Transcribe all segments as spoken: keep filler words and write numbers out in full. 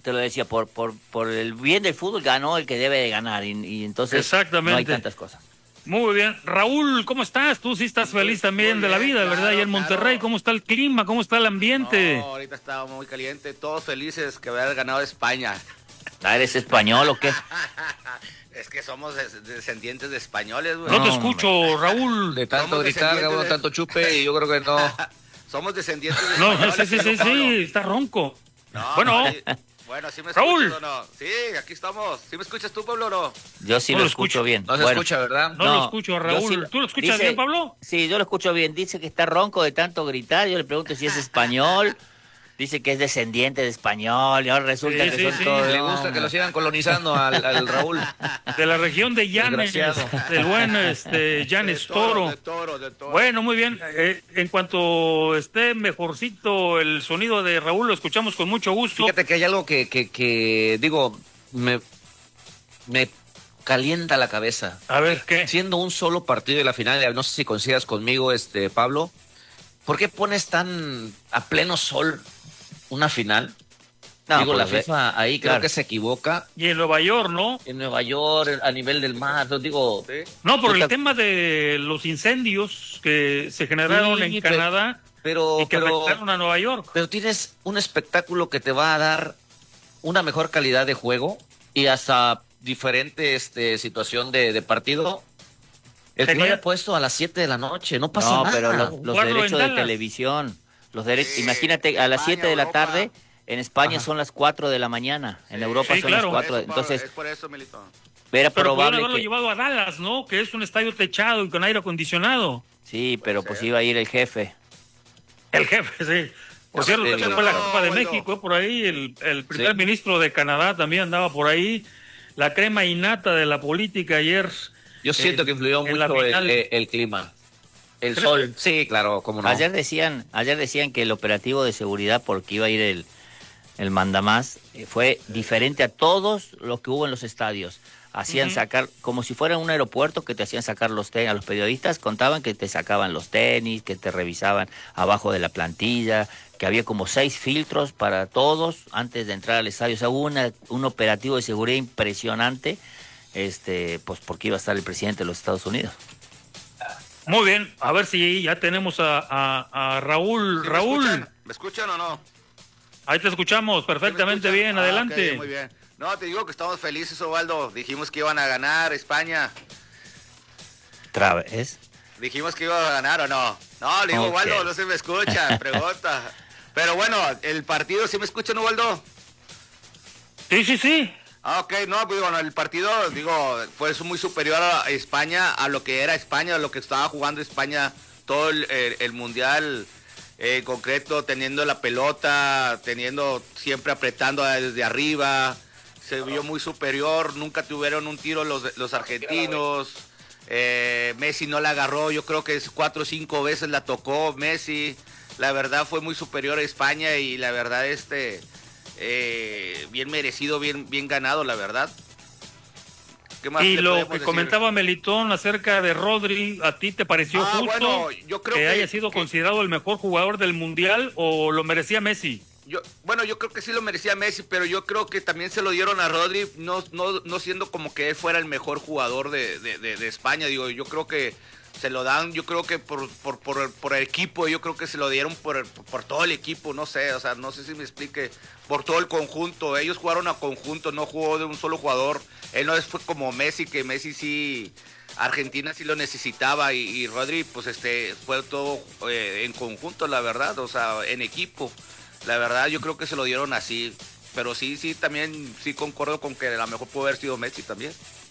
te lo decía, por, por, por el bien del fútbol ganó el que debe de ganar y, y entonces Exactamente. no hay tantas cosas. Muy bien. Raúl, ¿cómo estás? Tú sí estás feliz también de la vida, claro, ¿verdad? Y en Monterrey, claro. ¿cómo está el clima? ¿Cómo está el ambiente? No, ahorita está muy caliente, todos felices que haber ganado España. Ah, ¿eres español o qué? Es que somos des- descendientes de españoles, güey. No te No, escucho, Raúl. De tanto Somos gritar, descendientes cabrón, de- tanto chupe, y yo creo que no. Somos descendientes de No, españoles. sí, sí, sí, Pablo. sí, está ronco. No, Bueno, sí. Bueno, ¿sí me Raúl. escuchas o no? Sí, aquí estamos. ¿Sí me escuchas tú, Pablo, o no? Yo sí No lo lo escucho escucho. bien. No se Bueno, escucha, ¿verdad? no, lo escucho, Raúl. yo sí- ¿Tú lo escuchas dice- bien, Pablo? Sí, yo lo escucho bien. Dice que está ronco de tanto gritar. Yo le pregunto si es español. Dice que es descendiente de español. Y ahora resulta Sí, que sí, son sí. todos... Le gusta que lo sigan colonizando al, al Raúl. De la región de Llanes, Desgraciado. del buen este, Llanes De toro, Toro. de toro, de toro. Bueno, muy bien. Eh, en cuanto esté mejorcito el sonido de Raúl, lo escuchamos con mucho gusto. Fíjate que hay algo que, que, que digo, me, me calienta la cabeza. A ver, ¿qué? Siendo un solo partido de la final, no sé si coincidas conmigo, este Pablo, ¿por qué pones tan a pleno sol una final? No, Digo, pues, la ve- FIFA ahí creo claro. que se equivoca. Y en Nueva York, ¿no? En Nueva York, a nivel del mar, no, digo, Sí. No, por el Puta- tema de los incendios que se generaron Sí, en pero- Canadá pero, y que pero, afectaron a Nueva York. pero tienes un espectáculo que te va a dar una mejor calidad de juego y hasta diferente este, situación de, de partido. El que lo Tenía- haya puesto a las siete de la noche, no pasa No, nada. pero los, los Jugarlo derechos en de Dallas. televisión, los derechos, Sí, imagínate, a las España, siete de la Europa. tarde, en España Ajá. son las cuatro de la mañana, en Sí. Europa Sí, son claro. las cuatro, Eso, Pablo, entonces es por eso, Milito. era Pero pudieron probable haberlo que... llevado a Dallas, ¿no? Que es un estadio techado y con aire acondicionado. Sí, pero Puede pues ser. iba a ir el jefe. El jefe, sí. Por No, cierto, sí, también no, fue la no, Copa de bueno. México, por ahí. El, el primer Sí. ministro de Canadá también andaba por ahí. La crema innata de la política ayer. Yo siento en- que influyó en la mucho el, final. el- el clima. El ¿Crees? sol. Sí, claro, cómo no. Ayer decían, ayer decían que el operativo de seguridad, porque iba a ir el, el mandamás, eh, fue diferente a todos los que hubo en los estadios. Hacían Ujú. sacar, como si fuera un aeropuerto, que te hacían sacar los tenis, a los periodistas contaban que te sacaban los tenis, que te revisaban abajo de la plantilla, que había como seis filtros para todos antes de entrar al estadio. O sea, hubo una- un operativo de seguridad impresionante, este, pues porque iba a estar el presidente de los Estados Unidos. Muy bien, a ver si ya tenemos a, a- a Raúl. ¿Sí me Raúl, escuchan? ¿Me escuchan o no? ahí te escuchamos ¿Sí me perfectamente escuchan? bien, Ah, adelante. ok, muy bien. No, te digo que estamos felices, Osvaldo. Dijimos que iban a ganar España. ¿Otra vez? Dijimos que iba a ganar o no. No, le digo, Ok. Osvaldo, no se me escucha, pregunta. Pero bueno, el partido, ¿sí me escuchan, Osvaldo? Sí, sí, sí. Ah, ok, no, pues bueno, el partido, digo, fue muy superior a España, a lo que era España, a lo que estaba jugando España todo el, el- el mundial eh, en concreto, teniendo la pelota, teniendo, siempre apretando desde arriba, se vio muy superior, nunca tuvieron un tiro los, los argentinos, eh, Messi no la agarró, yo creo que es cuatro o cinco veces la tocó Messi, la verdad fue muy superior a España y la verdad este... Eh, bien merecido, bien, bien ganado, la verdad. ¿Qué más Y le lo podemos que decir? comentaba Melitón acerca de Rodri, ¿a ti te pareció Ah, justo bueno, yo creo que, que- haya sido que- considerado el mejor jugador del mundial o lo merecía Messi? Yo, bueno, yo creo que sí lo merecía Messi, pero yo creo que también se lo dieron a Rodri, no, no, no siendo como que él fuera el mejor jugador de, de, de- de España. Digo, yo creo que se lo dan, yo creo que por, por, por, por el equipo, yo creo que se lo dieron por, el- por todo el equipo, no sé, o sea, no sé si me explique, por todo el conjunto. Ellos jugaron a conjunto, no jugó de un solo jugador. Él no es- fue como Messi, que Messi sí, Argentina sí lo necesitaba y, y Rodri, pues este, fue todo eh, en conjunto, la verdad, o sea, en equipo. La verdad, yo creo que se lo dieron así. Pero sí, sí, también sí concuerdo con que a lo mejor pudo haber sido Messi también.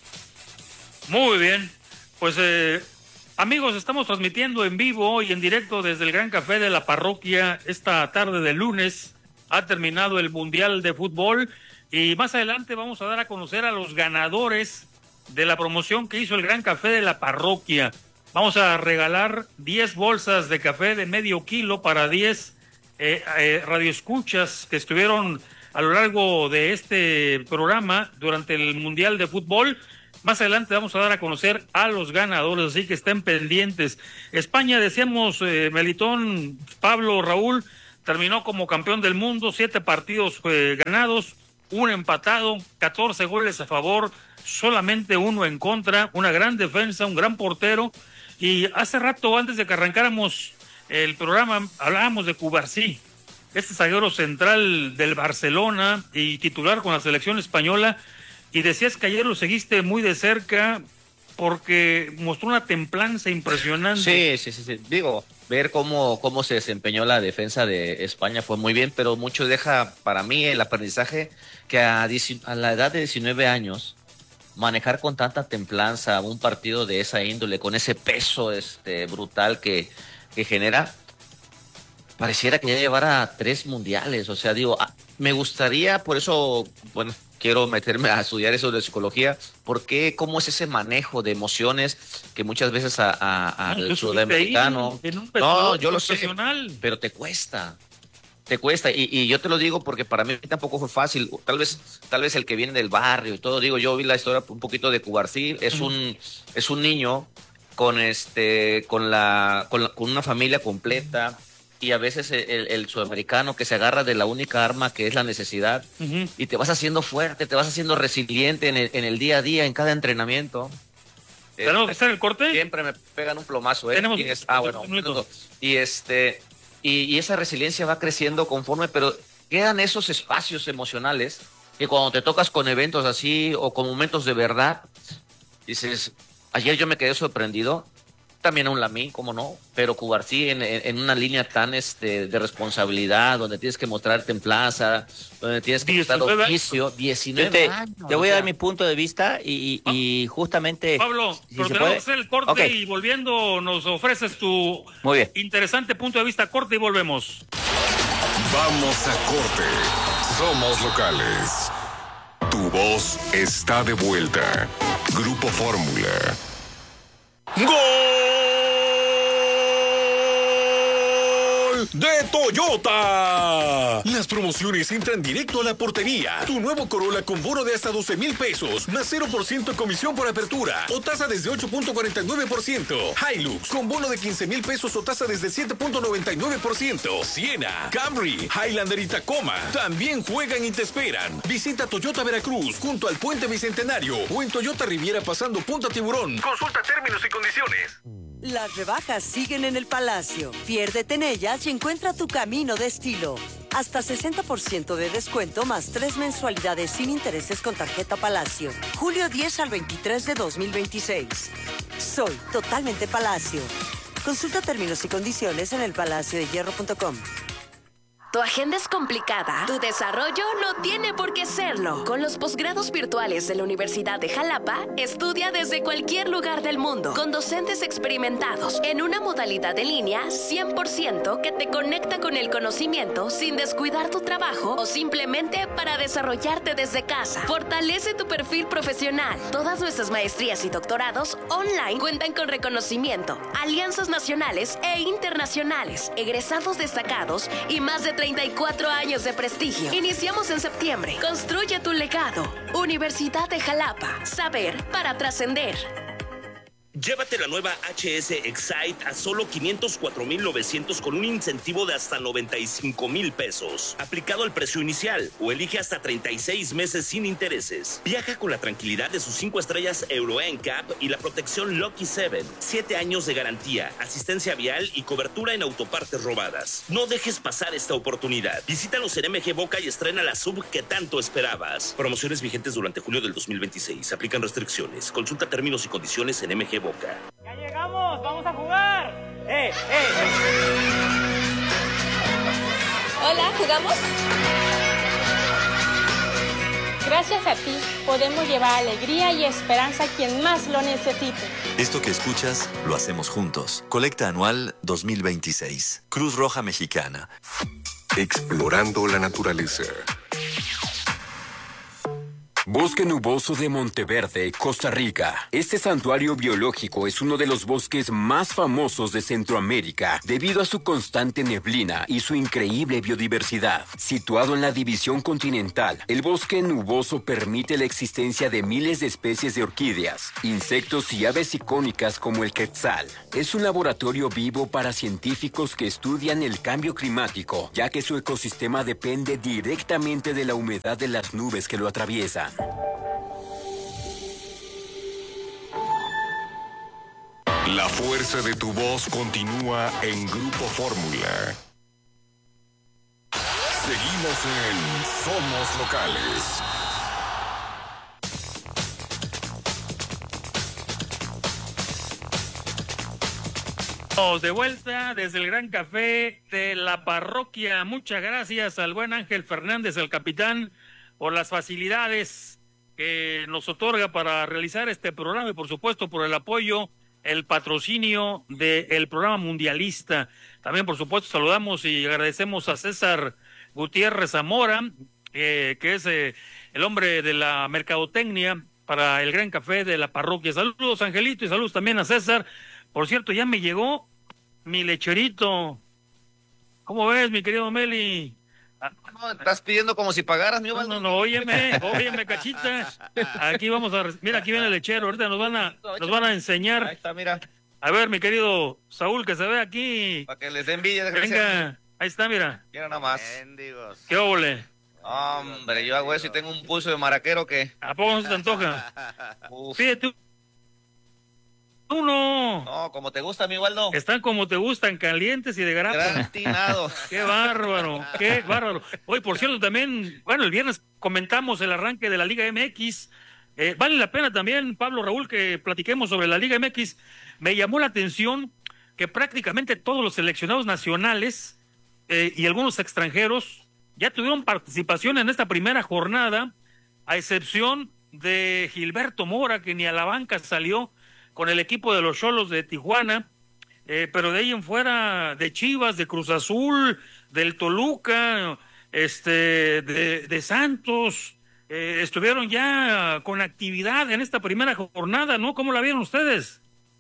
Muy bien, pues eh, amigos, estamos transmitiendo en vivo y en directo desde el Gran Café de la Parroquia esta tarde de lunes. Ha terminado el Mundial de Fútbol y más adelante vamos a dar a conocer a los ganadores de la promoción que hizo el Gran Café de la Parroquia. Vamos a regalar diez bolsas de café de medio kilo para diez eh, eh, radioescuchas que estuvieron a lo largo de este programa durante el Mundial de Fútbol. Más adelante vamos a dar a conocer a los ganadores, así que estén pendientes. España, decíamos, eh, Melitón, Pablo, Raúl, terminó como campeón del mundo, siete partidos eh, ganados, un empatado, catorce goles a favor, solamente uno en contra, una gran defensa, un gran portero. Y hace rato, antes de que arrancáramos el programa, hablábamos de Cubarsí, este zaguero central del Barcelona y titular con la selección española, y decías que ayer lo seguiste muy de cerca porque mostró una templanza impresionante. Sí, sí, sí, sí. Digo, ver cómo, cómo se desempeñó la defensa de España fue muy bien, pero mucho deja para mí el aprendizaje que a, a la edad de diecinueve años, manejar con tanta templanza un partido de esa índole, con ese peso este brutal que, que genera, pareciera que ya llevara tres mundiales. O sea, digo, me gustaría, por eso, bueno, quiero meterme a estudiar eso de psicología, porque cómo es ese manejo de emociones que muchas veces a, a, al no, sudamericano, no, yo lo sé, pero te cuesta, te cuesta, y, y yo te lo digo porque para mí tampoco fue fácil. Tal vez, tal vez el que viene del barrio y todo, digo, yo vi la historia un poquito de Cubarsí, es uh-huh. un, es un niño con este, con la, con la, con una familia completa. Y a veces el, el sudamericano que se agarra de la única arma que es la necesidad, uh-huh. y te vas haciendo fuerte, te vas haciendo resiliente en el, en el día a día, en cada entrenamiento. ¿Tenemos que hacer el corte? Siempre me pegan un plomazo, ¿eh? Tenemos y es, ah, bueno, y este y, y esa resiliencia va creciendo conforme, pero quedan esos espacios emocionales que cuando te tocas con eventos así o con momentos de verdad, dices, ayer yo me quedé sorprendido. También un Lamine, cómo no, pero Cubarsí en, en, en una línea tan este de responsabilidad, donde tienes que mostrar templanza, donde tienes que mostrar oficio, diecinueve te, años. Te voy a dar mi punto de vista y, y, y justamente... Pablo, si pero tenemos que hacer el corte, okay. Y volviendo nos ofreces tu Muy bien. interesante punto de vista. Corte y volvemos. Vamos a corte. Somos locales. Tu voz está de vuelta. Grupo Fórmula. ¡Gol de Toyota! Las promociones entran directo a la portería. Tu nuevo Corolla con bono de hasta doce mil pesos, más cero por ciento comisión por apertura o tasa desde ocho punto cuarenta y nueve por ciento. Hilux con bono de quince mil pesos o tasa desde siete punto noventa y nueve por ciento. Siena, Camry, Highlander y Tacoma también juegan y te esperan. Visita Toyota Veracruz junto al Puente Bicentenario o en Toyota Riviera pasando Punta Tiburón. Consulta términos y condiciones. Las rebajas siguen en el Palacio. Piérdete en ellas y encuentra tu camino de estilo. Hasta sesenta por ciento de descuento más tres mensualidades sin intereses con tarjeta Palacio. julio diez al veintitrés de dos mil veintiséis. Soy totalmente Palacio. Consulta términos y condiciones en el palacio de hierro punto com. ¿Tu agenda es complicada? ¿Tu desarrollo no tiene por qué serlo? Con los posgrados virtuales de la Universidad de Jalapa, estudia desde cualquier lugar del mundo, con docentes experimentados, en una modalidad en línea cien por ciento que te conecta con el conocimiento sin descuidar tu trabajo o simplemente para desarrollarte desde casa. Fortalece tu perfil profesional. Todas nuestras maestrías y doctorados online cuentan con reconocimiento, alianzas nacionales e internacionales, egresados destacados y más de treinta y cuatro años de prestigio. Iniciamos en septiembre. Construye tu legado. Universidad de Jalapa. Saber para trascender. Llévate la nueva H S Excite a solo quinientos cuatro mil novecientos con un incentivo de hasta noventa y cinco mil pesos, aplicado al precio inicial, o elige hasta treinta y seis meses sin intereses. Viaja con la tranquilidad de sus cinco estrellas Euro N C A P y la protección Lucky siete, siete años de garantía, asistencia vial y cobertura en autopartes robadas. No dejes pasar esta oportunidad. Visítanos en M G Boca y estrena la sub que tanto esperabas. Promociones vigentes durante julio del dos mil veintiséis. Aplican restricciones. Consulta términos y condiciones en M G Boca. ¡Ya llegamos! ¡Vamos a jugar! ¡Eh, eh! Hola, ¿jugamos? Gracias a ti, podemos llevar alegría y esperanza a quien más lo necesite. Esto que escuchas, lo hacemos juntos. Colecta anual dos mil veintiséis. Cruz Roja Mexicana. Explorando la naturaleza. Bosque Nuboso de Monteverde, Costa Rica. Este santuario biológico es uno de los bosques más famosos de Centroamérica debido a su constante neblina y su increíble biodiversidad. Situado en la división continental, el bosque nuboso permite la existencia de miles de especies de orquídeas, insectos y aves icónicas como el quetzal. Es un laboratorio vivo para científicos que estudian el cambio climático, ya que su ecosistema depende directamente de la humedad de las nubes que lo atraviesan. La fuerza de tu voz continúa en Grupo Fórmula. Seguimos en Somos Locales. Estamos de vuelta desde el Gran Café de la Parroquia. Muchas gracias al buen Ángel Fernández, el capitán, por las facilidades que nos otorga para realizar este programa y por supuesto por el apoyo, el patrocinio del programa mundialista. También por supuesto saludamos y agradecemos a César Gutiérrez Zamora, eh, que es eh, el hombre de la mercadotecnia para el Gran Café de la Parroquia. Saludos, Angelito, y saludos también a César. Por cierto, ya me llegó mi lecherito. ¿Cómo ves, mi querido Meli? No, estás pidiendo como si pagaras, mi No, no, no, óyeme, óyeme, cachita. Aquí vamos a... Mira, aquí viene el lechero. Ahorita nos van a, nos van a enseñar. Ahí está, mira. A ver, mi querido Saúl, que se ve aquí. Para que les dé envidia. Venga, ahí está, mira. Mira nada más. Mendigos. ¿Qué óvole? Hombre, yo hago eso y tengo un pulso de maraquero que... ¿A poco no se te antoja? Uf. Fíjate, uno. No, como te gusta, mi Waldo. Están como te gustan, calientes y de grapa. Gratinado. Qué bárbaro, qué bárbaro. Hoy, por cierto, también, bueno, el viernes comentamos el arranque de la Liga M X. Eh, vale la pena también, Pablo, Raúl, que platiquemos sobre la Liga M X. Me llamó la atención que prácticamente todos los seleccionados nacionales eh, y algunos extranjeros ya tuvieron participación en esta primera jornada, a excepción de Gilberto Mora, que ni a la banca salió con el equipo de los Xolos de Tijuana, eh, pero de ahí en fuera, de Chivas, de Cruz Azul, del Toluca, este, de, de Santos, eh, estuvieron ya con actividad en esta primera jornada, ¿no? ¿Cómo la vieron ustedes?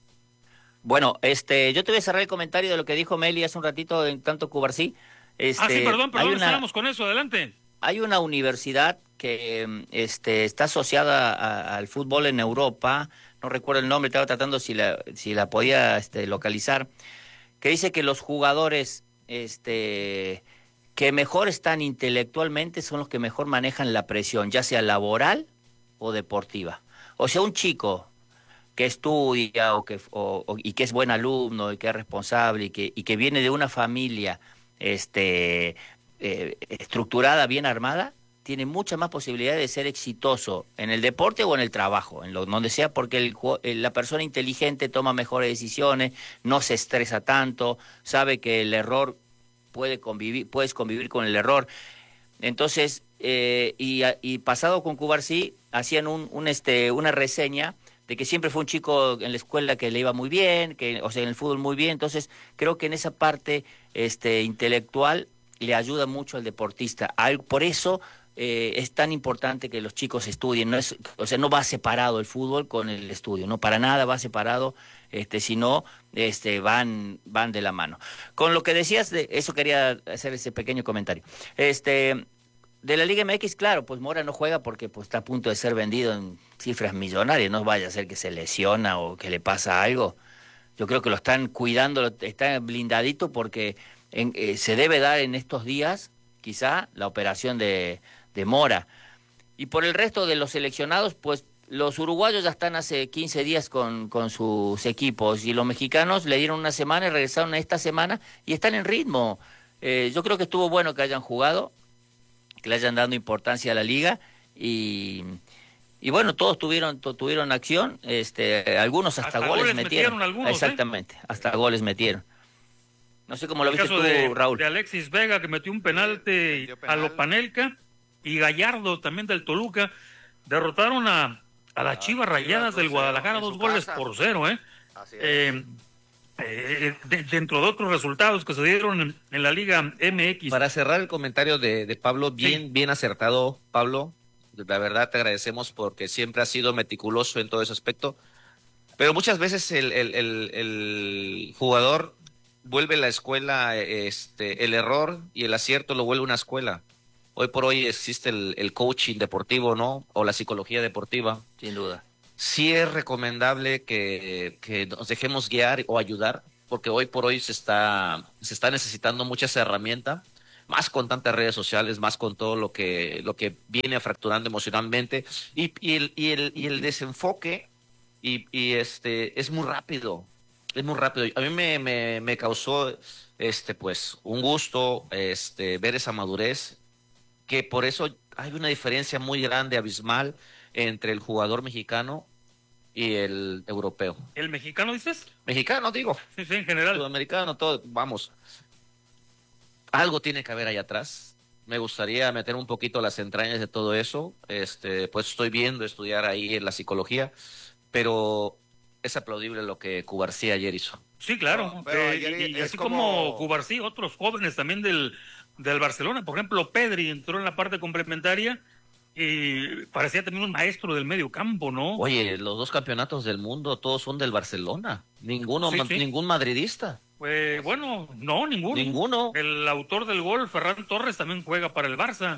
Bueno, este, yo te voy a cerrar el comentario de lo que dijo Meli hace un ratito en tanto Cubarsí. Este, ah, sí, perdón, perdón, hay una, estábamos con eso, adelante. Hay una universidad que este, está asociada a, al fútbol en Europa, no recuerdo el nombre, estaba tratando si la, si la podía este, localizar, que dice que los jugadores este, que mejor están intelectualmente son los que mejor manejan la presión, ya sea laboral o deportiva. O sea, un chico que estudia o que, o, o, y que es buen alumno y que es responsable y que, y que viene de una familia este, eh, estructurada, bien armada, tiene mucha más posibilidad de ser exitoso en el deporte o en el trabajo, en lo, donde sea, porque el, el, la persona inteligente toma mejores decisiones, no se estresa tanto, sabe que el error puede convivir, puedes convivir con el error. Entonces, eh, y, y pasado con Cubarsí, hacían un, un, este, una reseña de que siempre fue un chico en la escuela que le iba muy bien, que, o sea, en el fútbol muy bien. Entonces, creo que en esa parte este, intelectual le ayuda mucho al deportista. Al, por eso eh, es tan importante que los chicos estudien. No es, o sea, no va separado el fútbol con el estudio, no para nada va separado, este, sino este, van, van de la mano. Con lo que decías, de eso quería hacer ese pequeño comentario. Este... De la Liga M X, claro, pues Mora no juega porque pues, está a punto de ser vendido en cifras millonarias. No vaya a ser que se lesiona o que le pasa algo. Yo creo que lo están cuidando, está blindadito porque en, eh, se debe dar en estos días, quizá, la operación de, de Mora. Y por el resto de los seleccionados, pues los uruguayos ya están hace quince días con, con sus equipos y los mexicanos le dieron una semana y regresaron esta semana y están en ritmo. Eh, yo creo que estuvo bueno que hayan jugado, que le hayan dado importancia a la liga y, y bueno, todos tuvieron to, tuvieron acción, este, algunos hasta, hasta goles, goles metieron, metieron algunos, exactamente, ¿eh? Hasta goles metieron. No sé cómo lo el viste caso tú, de, Raúl. de Alexis Vega, que metió un penalti a lo Panelka, y Gallardo también del Toluca, derrotaron a, a las Chivas Rayadas del Guadalajara, dos goles por cero, ¿eh? eh Eh, de, dentro de otros resultados que se dieron en, en la Liga M X. Para cerrar el comentario de, de Pablo, bien, sí. bien acertado, Pablo. la verdad te agradecemos porque siempre has sido meticuloso en todo ese aspecto, pero muchas veces el, el, el, el jugador vuelve la escuela, este, el error y el acierto lo vuelve una escuela. Hoy por hoy existe el, el coaching deportivo, ¿no? O la psicología deportiva. Sin duda. Sí es recomendable que, que nos dejemos guiar o ayudar, porque hoy por hoy se está, se está necesitando muchas herramientas, más con tantas redes sociales, más con todo lo que, lo que viene fracturando emocionalmente, y, y, el, y, el, y el desenfoque y, y este es muy rápido, es muy rápido. A mí me, me, me causó este pues un gusto este ver esa madurez, que por eso hay una diferencia muy grande, abismal, entre el jugador mexicano y el europeo. ¿El mexicano dices? Mexicano, digo. Sí, sí, en general. Sudamericano, todo, vamos. Algo tiene que haber ahí atrás. Me gustaría meter un poquito las entrañas de todo eso. Este, pues estoy viendo estudiar ahí en la psicología, pero es aplaudible lo que Cubarsí ayer hizo. Sí, claro. No, pero Eh, ayer y, y es así como- como Cubarsí, otros jóvenes también del, del Barcelona. Por ejemplo, Pedri entró en la parte complementaria y parecía también un maestro del medio campo, ¿no? Oye, los dos campeonatos del mundo todos son del Barcelona. Ninguno, Sí, ma- sí. ningún madridista. Pues bueno, no, ninguno. Ninguno. El autor del gol, Ferran Torres, también juega para el Barça.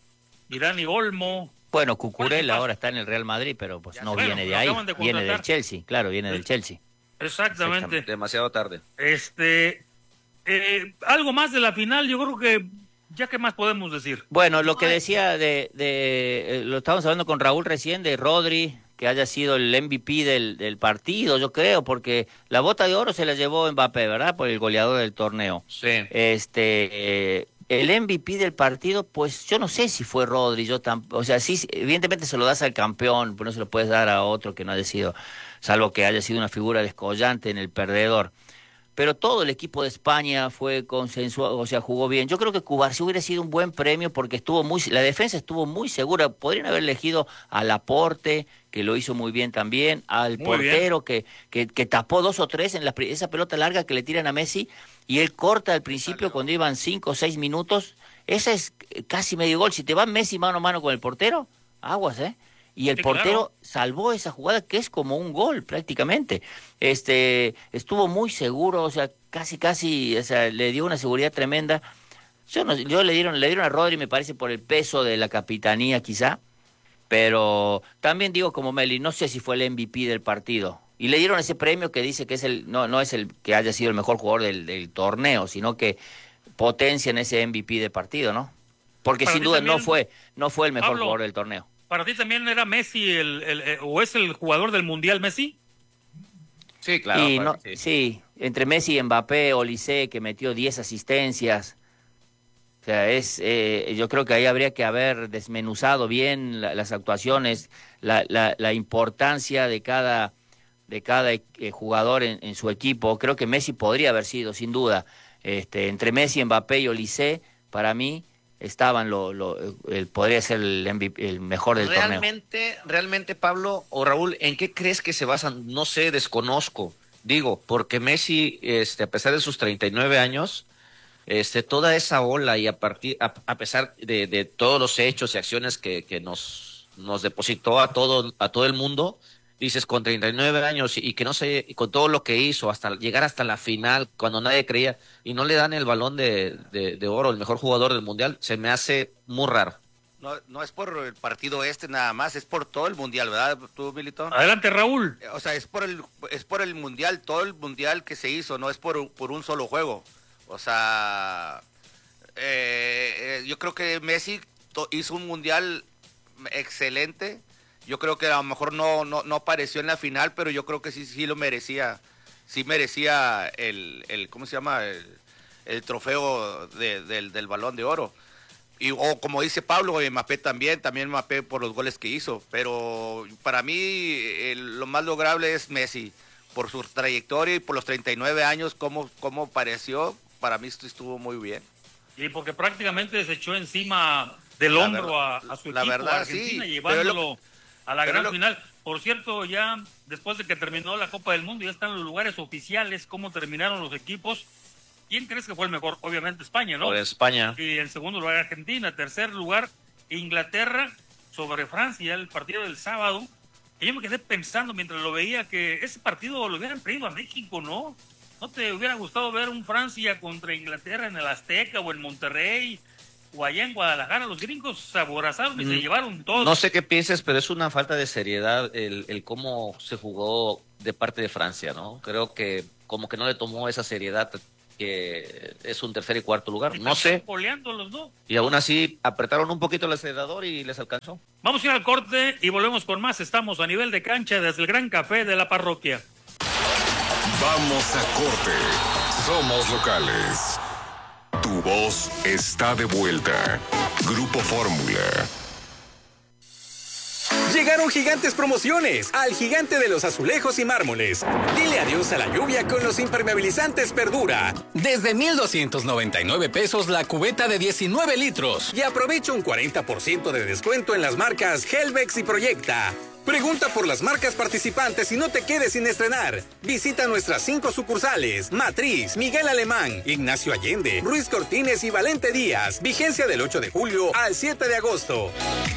Y Dani Olmo. Bueno, Cucurella ahora está en el Real Madrid, pero pues no Bueno, viene de lo ahí, acaban de viene del contratar. Chelsea, claro, viene del Sí. Chelsea. Exactamente. Demasiado tarde. Este, eh, algo más de la final, yo creo que, ya qué más podemos decir. Bueno, lo que decía de, de eh, lo estábamos hablando con Raúl recién, de Rodri, que haya sido el M V P del, del partido, yo creo, porque la bota de oro se la llevó Mbappé, ¿verdad? Por el goleador del torneo. Sí. Este, eh, el M V P del partido, pues yo no sé si fue Rodri, yo tampoco, o sea, sí, evidentemente se lo das al campeón, pero no se lo puedes dar a otro que no haya sido, salvo que haya sido una figura descollante en el perdedor. Pero todo el equipo de España fue consensuado, o sea, jugó bien. Yo creo que Cubarsí hubiera sido un buen premio porque estuvo muy, la defensa estuvo muy segura. Podrían haber elegido a Laporte, que lo hizo muy bien también, al Muy portero que, que, que tapó dos o tres en la, pri- esa pelota larga que le tiran a Messi, y él corta al principio cuando iban cinco o seis minutos. Ese es casi medio gol. Si te va Messi mano a mano con el portero, aguas, ¿eh? Y el Sí, portero claro. salvó esa jugada que es como un gol prácticamente. Este, estuvo muy seguro, o sea, casi casi, o sea, le dio una seguridad tremenda. Yo no, yo le dieron le dieron a Rodri, me parece, por el peso de la capitanía quizá, pero también digo como Meli, no sé si fue el M V P del partido. Y le dieron ese premio que dice que es el no no es el que haya sido el mejor jugador del, del torneo, sino que potencian ese M V P del partido, ¿no? Porque Para sin ti duda también, no fue no fue el mejor Pablo, jugador del torneo. ¿Para ti también era Messi el, el- el- o es el jugador del Mundial Messi? Sí, claro. Y para no, mí, sí. sí, entre Messi y Mbappé, Olise, que metió diez asistencias. O sea, es, eh, yo creo que ahí habría que haber desmenuzado bien la- las actuaciones, la, la, la importancia de cada, de cada eh, jugador en, en su equipo. Creo que Messi podría haber sido, sin duda. Este, entre Messi, Mbappé y Olise, para mí, estaban lo, lo, el, podría ser el, M V P, el mejor del torneo. Realmente, realmente, Pablo o Raúl, ¿en qué crees que se basan? No sé, desconozco. Digo, porque Messi, este, a pesar de sus treinta y nueve años, este, toda esa ola y a partir, a, a pesar de, de todos los hechos y acciones que, que nos, nos depositó a todo, a todo el mundo, dices, con treinta y nueve años y, y que no sé, y con todo lo que hizo, hasta llegar hasta la final, cuando nadie creía, y no le dan el balón de, de, de oro, el mejor jugador del mundial, se me hace muy raro. No, no es por el partido este nada más, es por todo el mundial, ¿verdad, tú, Militón? Adelante, Raúl. O sea, es por el es por el mundial, todo el mundial que se hizo, no es por, un- por un solo juego. O sea, eh, eh, yo creo que Messi to- hizo un mundial excelente. Yo creo que a lo mejor no, no, no apareció en la final, pero yo creo que sí, sí lo merecía. Sí merecía el, el ¿cómo se llama? El, el trofeo de- del, del Balón de Oro. Y, o como dice Pablo, Mbappé también, también Mbappé por los goles que hizo. Pero para mí el- lo más lograble es Messi, por su trayectoria y por los treinta y nueve años, cómo, cómo pareció. Para mí esto estuvo muy bien. Y porque prácticamente se echó encima del La hombro verdad- a, a su la equipo, verdad, a Argentina, sí, llevándolo pero lo- a la pero gran lo- final. Por cierto, ya después de que terminó la Copa del Mundo, ya están los lugares oficiales, cómo terminaron los equipos. ¿Quién crees que fue el mejor? Obviamente España, ¿no? Por España. Y en segundo lugar Argentina, tercer lugar Inglaterra sobre Francia, el partido del sábado, y yo me quedé pensando mientras lo veía que ese partido lo hubieran traído a México, ¿no? ¿No te hubiera gustado ver un Francia contra Inglaterra en el Azteca o en Monterrey o allá en Guadalajara? Los gringos se aborazaron y mm. se llevaron todo. No sé qué pienses, pero es una falta de seriedad el, el cómo se jugó de parte de Francia, ¿no? Creo que como que no le tomó esa seriedad que es un tercer y cuarto lugar, no sé. Los dos. Y aún así apretaron un poquito el acelerador y les alcanzó. Vamos a ir al corte y volvemos con más. Estamos a nivel de cancha desde el Gran Café de la Parroquia. Vamos a corte. Somos locales. Tu voz está de vuelta. Grupo Fórmula. Llegaron gigantes promociones al gigante de los azulejos y mármoles. Dile adiós a la lluvia con los impermeabilizantes Perdura. Desde mil doscientos noventa y nueve pesos la cubeta de diecinueve litros. Y aprovecha un cuarenta por ciento de descuento en las marcas Helvex y Proyecta. Pregunta por las marcas participantes y no te quedes sin estrenar. Visita nuestras cinco sucursales: Matriz, Miguel Alemán, Ignacio Allende, Ruiz Cortines y Valente Díaz. Vigencia del ocho de julio al siete de agosto.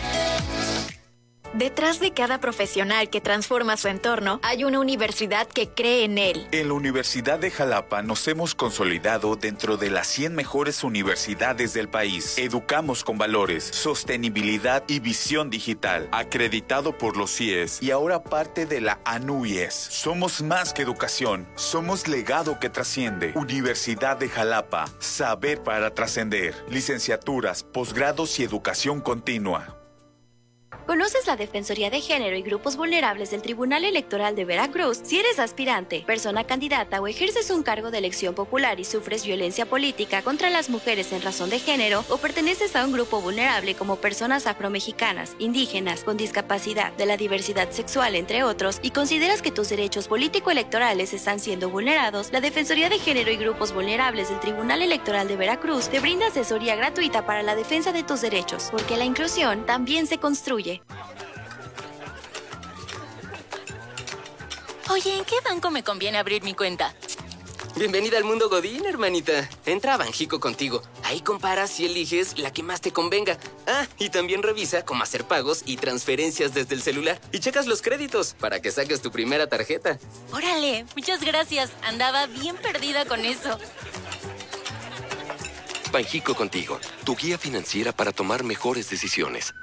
Detrás de cada profesional que transforma su entorno, hay una universidad que cree en él. En la Universidad de Jalapa nos hemos consolidado dentro de las cien mejores universidades del país. Educamos con valores, sostenibilidad y visión digital. Acreditado por los C I E S y ahora parte de la A N U Y E S. Somos más que educación, somos legado que trasciende. Universidad de Jalapa, saber para trascender. Licenciaturas, posgrados y educación continua. ¿Conoces la Defensoría de Género y Grupos Vulnerables del Tribunal Electoral de Veracruz? Si eres aspirante, persona candidata o ejerces un cargo de elección popular y sufres violencia política contra las mujeres en razón de género o perteneces a un grupo vulnerable como personas afromexicanas, indígenas, con discapacidad, de la diversidad sexual, entre otros, y consideras que tus derechos político-electorales están siendo vulnerados, la Defensoría de Género y Grupos Vulnerables del Tribunal Electoral de Veracruz te brinda asesoría gratuita para la defensa de tus derechos, porque la inclusión también se construye. Oye, ¿en qué banco me conviene abrir mi cuenta? Bienvenida al mundo Godín, hermanita. Entra a Banjico contigo. Ahí comparas y eliges la que más te convenga. Ah, y también revisa cómo hacer pagos y transferencias desde el celular. Y checas los créditos para que saques tu primera tarjeta. Órale, muchas gracias. Andaba bien perdida con eso. Banjico contigo, tu guía financiera para tomar mejores decisiones.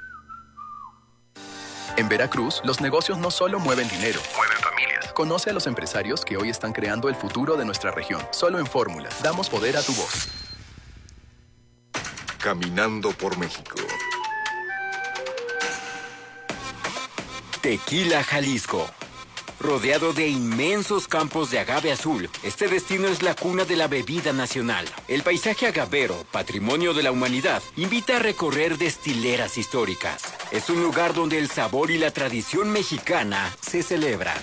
En Veracruz, los negocios no solo mueven dinero, mueven familias. Conoce a los empresarios que hoy están creando el futuro de nuestra región. Solo en Fórmula, damos poder a tu voz. Caminando por México. Tequila, Jalisco. Rodeado de inmensos campos de agave azul, este destino es la cuna de la bebida nacional. El paisaje agavero, patrimonio de la humanidad, invita a recorrer destileras históricas. Es un lugar donde el sabor y la tradición mexicana se celebran.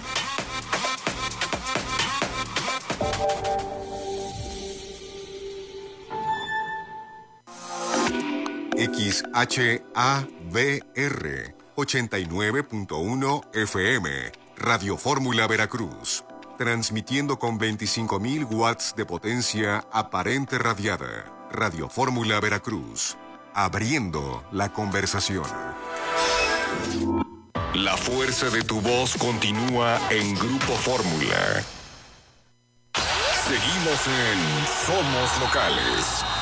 X H A B R ochenta y nueve punto uno F M, Radio Fórmula Veracruz, transmitiendo con veinticinco mil watts de potencia aparente radiada. Radio Fórmula Veracruz, abriendo la conversación. La fuerza de tu voz continúa en Grupo Fórmula. Seguimos en Somos Locales.